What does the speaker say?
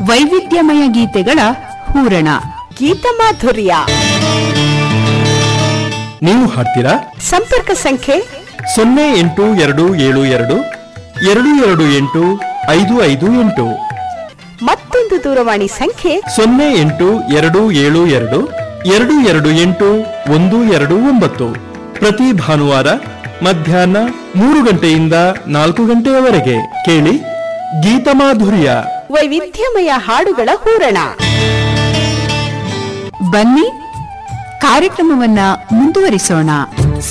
ವೈವಿಧ್ಯಮಯ ಗೀತೆಗಳ ಹೂರಣ. ಗೀತಮಾಧುರ್ಯ. ನೀವು ಹಾಡ್ತೀರಾ? ಸಂಪರ್ಕ ಸಂಖ್ಯೆ 0822282558. ಮತ್ತೊಂದು ದೂರವಾಣಿ ಸಂಖ್ಯೆ 0822282228. ಪ್ರತಿ ಭಾನುವಾರ ಮಧ್ಯಾಹ್ನ 3 ಗಂಟೆಯಿಂದ 4 ಗಂಟೆಯವರೆಗೆ ಕೇಳಿ ಗೀತಮಾಧುರ್ಯ, ವೈವಿಧ್ಯಮಯ ಹಾಡುಗಳ ಹೂರಣ. ಬನ್ನಿ ಕಾರ್ಯಕ್ರಮವನ್ನ ಮುಂದುವರಿಸೋಣ.